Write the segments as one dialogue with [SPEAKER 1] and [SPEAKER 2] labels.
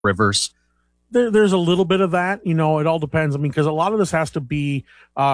[SPEAKER 1] rivers?
[SPEAKER 2] There's a little bit of that. It all depends. I mean, because a lot of this has to be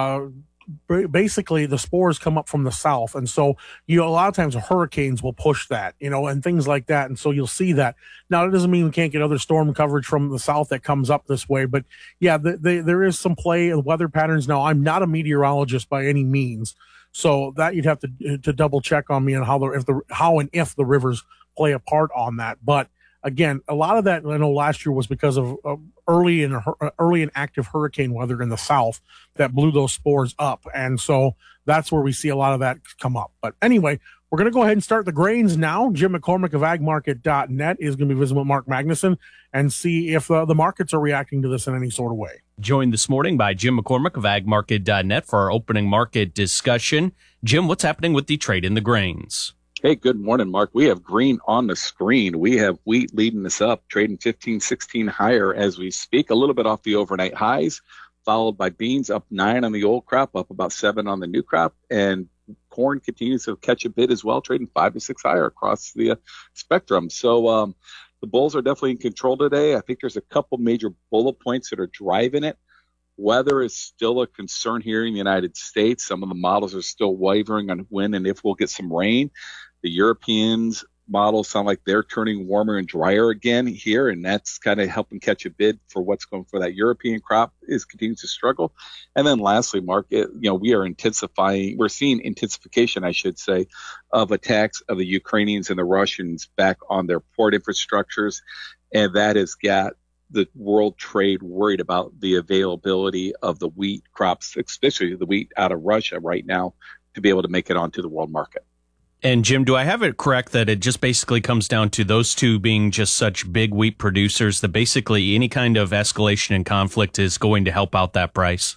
[SPEAKER 2] basically the spores come up from the south. And so, a lot of times hurricanes will push that, and things like that. And so you'll see that. Now, it doesn't mean we can't get other storm coverage from the south that comes up this way. But yeah, there is some play of weather patterns. Now, I'm not a meteorologist by any means. So that you'd have to double check on me on how and if the rivers play a part on that. But again, a lot of that I know last year was because of early and active hurricane weather in the south that blew those spores up, and so that's where we see a lot of that come up. But anyway, we're going to go ahead and start the grains now. Jim McCormick of agmarket.net is going to be visiting with Mark Magnuson and see if the markets are reacting to this in any sort of way.
[SPEAKER 1] Joined this morning by Jim McCormick of agmarket.net for our opening market discussion. Jim, what's happening with the trade in the grains?
[SPEAKER 3] Hey, good morning, Mark. We have green on the screen. We have wheat leading us up, trading 15, 16 higher as we speak, a little bit off the overnight highs, followed by beans up 9 on the old crop, up about 7 on the new crop, and corn continues to catch a bid as well, trading 5 to 6 higher across the spectrum. So the bulls are definitely in control today. I think there's a couple major bullet points that are driving it. Weather is still a concern here in the United States. Some of the models are still wavering on when and if we'll get some rain. The Europeans models sound like they're turning warmer and drier again here, and that's kind of helping catch a bid for what's going for that European crop is continues to struggle. And then lastly, Mark, we are intensifying. We're seeing intensification, I should say, of attacks of the Ukrainians and the Russians back on their port infrastructures, and that has got the world trade worried about the availability of the wheat crops, especially the wheat out of Russia right now, to be able to make it onto the world market.
[SPEAKER 1] And Jim, do I have it correct that it just basically comes down to those two being just such big wheat producers that basically any kind of escalation in conflict is going to help out that price?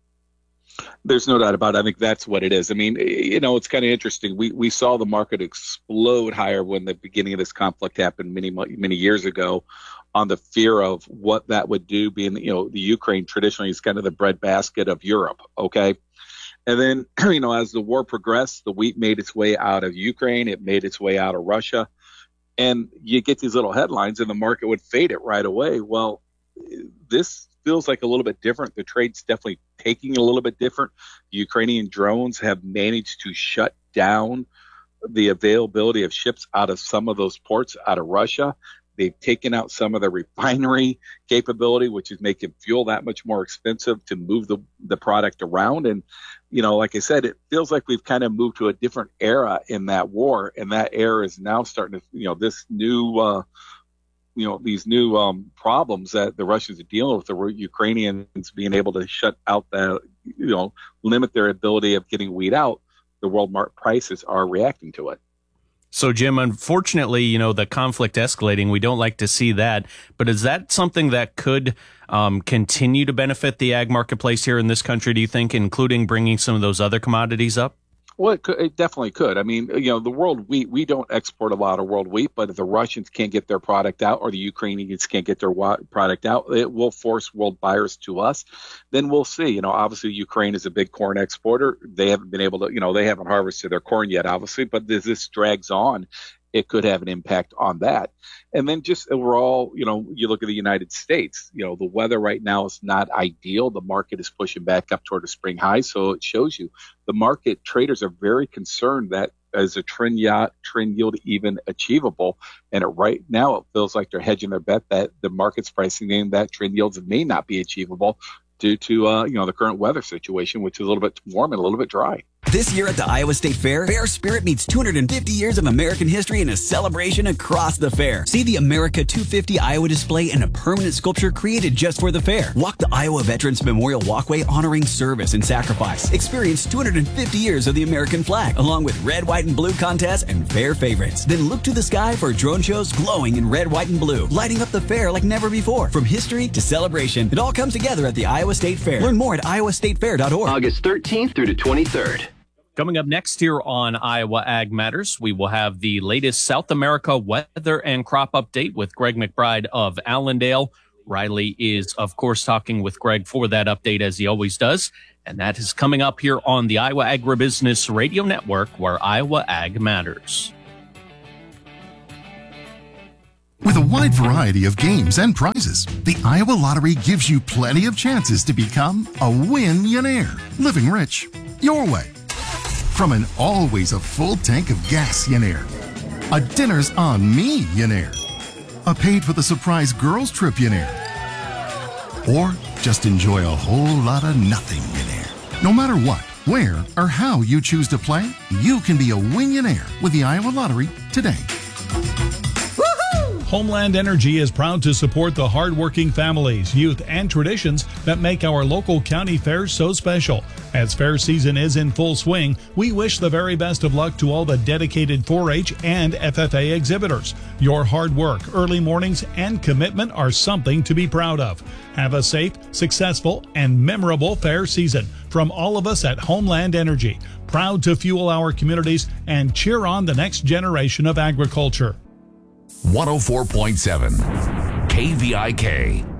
[SPEAKER 3] There's no doubt about it. I think that's what it is. I mean, it's kind of interesting. We saw the market explode higher when the beginning of this conflict happened many years ago on the fear of what that would do, being, the Ukraine traditionally is kind of the breadbasket of Europe, okay? And then, as the war progressed, the wheat made its way out of Ukraine. It made its way out of Russia. And you get these little headlines and the market would fade it right away. Well, this feels like a little bit different. The trade's definitely taking a little bit different. The Ukrainian drones have managed to shut down the availability of ships out of some of those ports out of Russia. They've taken out some of the refinery capability, which is making fuel that much more expensive to move the product around. And, like I said, it feels like we've kind of moved to a different era in that war. And that era is now starting to, this new, these new problems that the Russians are dealing with, the Ukrainians being able to shut out limit their ability of getting wheat out. The world market prices are reacting to it.
[SPEAKER 1] So, Jim, unfortunately, the conflict escalating, we don't like to see that. But is that something that could continue to benefit the ag marketplace here in this country, do you think, including bringing some of those other commodities up?
[SPEAKER 3] Well, it definitely could. I mean, the world wheat, we don't export a lot of world wheat, but if the Russians can't get their product out or the Ukrainians can't get their product out, it will force world buyers to us. Then we'll see. Obviously Ukraine is a big corn exporter. They haven't been able to, they haven't harvested their corn yet, obviously, but as this drags on, it could have an impact on that. And then just overall, you look at the United States, the weather right now is not ideal. The market is pushing back up toward a spring high. So it shows you the market traders are very concerned that is a trend yield even achievable. And right now it feels like they're hedging their bet that the market's pricing in that trend yields may not be achievable due to, the current weather situation, which is a little bit warm and a little bit dry.
[SPEAKER 4] This year at the Iowa State Fair, Fair Spirit meets 250 years of American history in a celebration across the fair. See the America 250 Iowa display and a permanent sculpture created just for the fair. Walk the Iowa Veterans Memorial Walkway honoring service and sacrifice. Experience 250 years of the American flag, along with red, white, and blue contests and fair favorites. Then look to the sky for drone shows glowing in red, white, and blue, lighting up the fair like never before. From history to celebration, it all comes together at the Iowa State Fair. Learn more at iowastatefair.org.
[SPEAKER 5] August 13th through the 23rd.
[SPEAKER 1] Coming up next here on Iowa Ag Matters, we will have the latest South America weather and crop update with Greg McBride of Allendale. Riley is, of course, talking with Greg for that update, as he always does. And that is coming up here on the Iowa Agribusiness Radio Network, where Iowa Ag Matters.
[SPEAKER 6] With a wide variety of games and prizes, the Iowa Lottery gives you plenty of chances to become a win-millionaire, living rich your way. From an always a full tank of gas-millionaire, a dinner's on me-millionaire, a paid for the surprise girls trip-millionaire, or just enjoy a whole lot of nothing-millionaire. No matter what, where, or how you choose to play, you can be a win-millionaire with the Iowa Lottery today.
[SPEAKER 7] Homeland Energy is proud to support the hardworking families, youth, and traditions that make our local county fairs so special. As fair season is in full swing, we wish the very best of luck to all the dedicated 4-H and FFA exhibitors. Your hard work, early mornings, and commitment are something to be proud of. Have a safe, successful, and memorable fair season from all of us at Homeland Energy. Proud to fuel our communities and cheer on the next generation of agriculture.
[SPEAKER 8] 104.7 KVIK.